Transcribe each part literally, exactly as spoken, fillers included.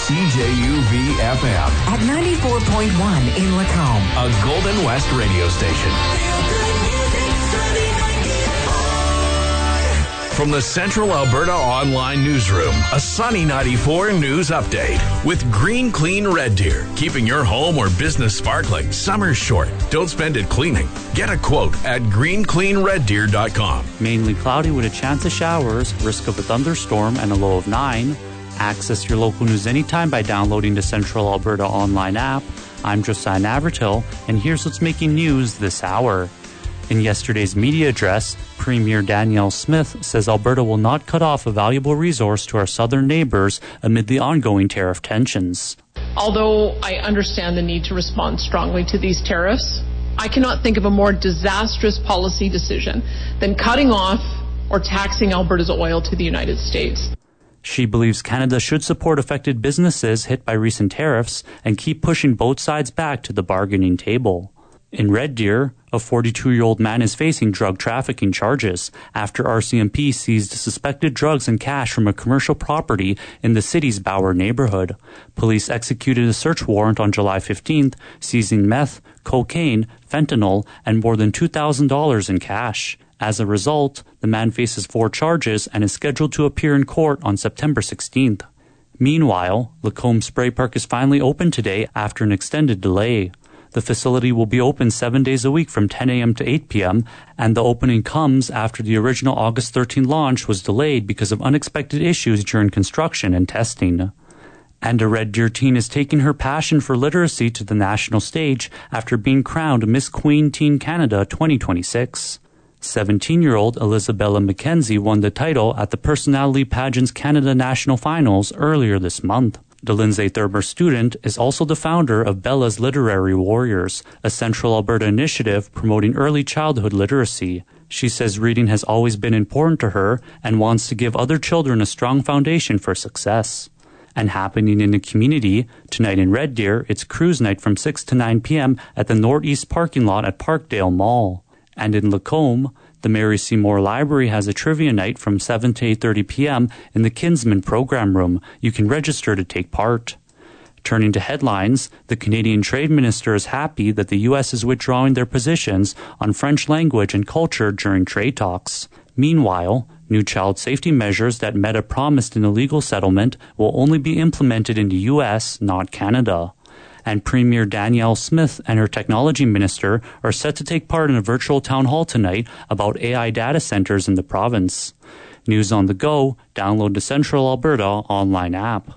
C J U V F M. At ninety-four point one in Lacombe. A Golden West radio station. From the Central Alberta Online Newsroom, a Sunny ninety-four news update with Green Clean Red Deer. Keeping your home or business sparkling. Summer's short. Don't spend it cleaning. Get a quote at green clean red deer dot com. Mainly cloudy with a chance of showers, risk of a thunderstorm, and a low of nine. Access your local news anytime by downloading the Central Alberta Online app. I'm Josiah Navratil, and here's what's making news this hour. In yesterday's media address, Premier Danielle Smith says Alberta will not cut off a valuable resource to our southern neighbours amid the ongoing tariff tensions. Although I understand the need to respond strongly to these tariffs, I cannot think of a more disastrous policy decision than cutting off or taxing Alberta's oil to the United States. She believes Canada should support affected businesses hit by recent tariffs and keep pushing both sides back to the bargaining table. In Red Deer, a forty-two-year-old man is facing drug trafficking charges after R C M P seized suspected drugs and cash from a commercial property in the city's Bauer neighborhood. Police executed a search warrant on July fifteenth, seizing meth, cocaine, fentanyl, and more than two thousand dollars in cash. As a result, the man faces four charges and is scheduled to appear in court on September sixteenth. Meanwhile, Lacombe Spray Park is finally open today after an extended delay. The facility will be open seven days a week from ten a.m. to eight p.m., and the opening comes after the original August thirteenth launch was delayed because of unexpected issues during construction and testing. And a Red Deer teen is taking her passion for literacy to the national stage after being crowned Miss Queen Teen Canada twenty twenty-six. seventeen-year-old Elizabella McKenzie won the title at the Personality Pageants Canada National Finals earlier this month. The Lindsay Thurber student is also the founder of Bella's Literary Warriors, a Central Alberta initiative promoting early childhood literacy. She says reading has always been important to her and wants to give other children a strong foundation for success. And happening in the community, tonight in Red Deer, it's cruise night from six to nine p.m. at the Northeast parking lot at Parkdale Mall. And in Lacombe, the Mary Seymour Library has a trivia night from seven to eight thirty p.m. in the Kinsman Program Room. You can register to take part. Turning to headlines, the Canadian Trade Minister is happy that the U S is withdrawing their positions on French language and culture during trade talks. Meanwhile, new child safety measures that Meta promised in a legal settlement will only be implemented in the U S, not Canada. And Premier Danielle Smith and her technology minister are set to take part in a virtual town hall tonight about A I data centers in the province. News on the go, download the Central Alberta online app.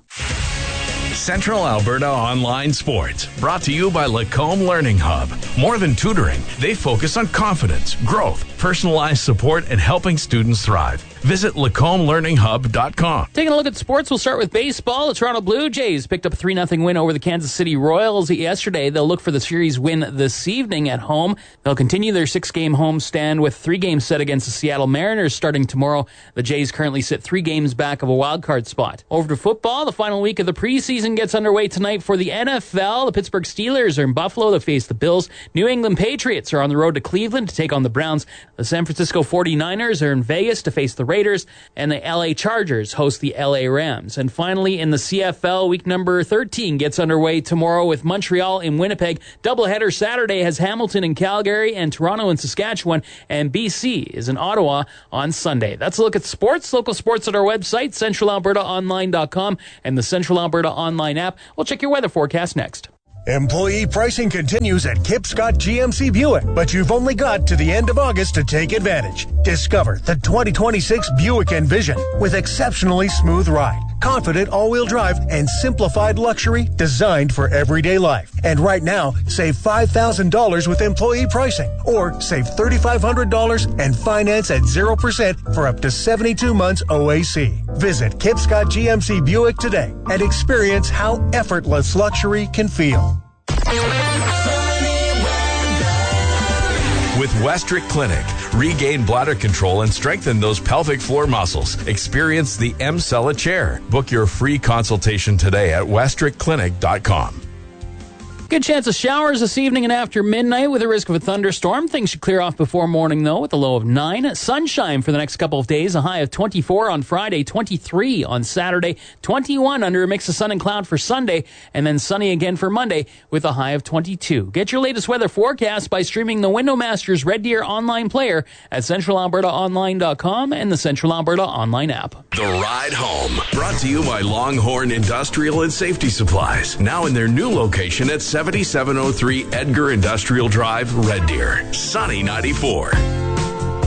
Central Alberta Online Sports, brought to you by Lacombe Learning Hub. More than tutoring, they focus on confidence, growth, personalized support, and helping students thrive. Visit lacombe learning hub dot com. Taking a look at sports, we'll start with baseball. The Toronto Blue Jays picked up a three nothing win over the Kansas City Royals yesterday. They'll look for the series win this evening at home. They'll continue their six-game homestand with three games set against the Seattle Mariners starting tomorrow. The Jays currently sit three games back of a wild-card spot. Over to football, the final week of the preseason gets underway tonight for the N F L. The Pittsburgh Steelers are in Buffalo to face the Bills. New England Patriots are on the road to Cleveland to take on the Browns. The San Francisco forty-niners are in Vegas to face the Raiders, and the L A Chargers host the L A Rams. And finally, in the C F L, week number thirteen gets underway tomorrow with Montreal in Winnipeg. Doubleheader Saturday has Hamilton in Calgary and Toronto in Saskatchewan, and B C is in Ottawa on Sunday. That's a look at sports. Local sports at our website, central alberta online dot com, and the Central Alberta Online app. We'll check your weather forecast next. Employee pricing continues at Kip Scott G M C Buick, but you've only got to the end of August to take advantage. Discover the twenty twenty-six Buick Envision with exceptionally smooth ride, confident all-wheel drive, and simplified luxury designed for everyday life. And right now, save five thousand dollars with employee pricing, or save three thousand five hundred dollars and finance at zero percent for up to seventy-two months O A C. Visit Kip Scott G M C Buick today and experience how effortless luxury can feel. With Westrick Clinic, regain bladder control and strengthen those pelvic floor muscles. Experience the M-Cella chair. Book your free consultation today at westrick clinic dot com. Good chance of showers this evening and after midnight with a risk of a thunderstorm. Things should clear off before morning, though, with a low of nine. Sunshine for the next couple of days. A high of twenty-four on Friday, twenty-three on Saturday, twenty-one under a mix of sun and cloud for Sunday, and then sunny again for Monday with a high of twenty-two. Get your latest weather forecast by streaming the Windowmasters Red Deer online player at central alberta online dot com and the Central Alberta online app. The Ride Home, brought to you by Longhorn Industrial and Safety Supplies, now in their new location at seventy-seven oh three Edgar Industrial Drive, Red Deer. Sunny ninety-four.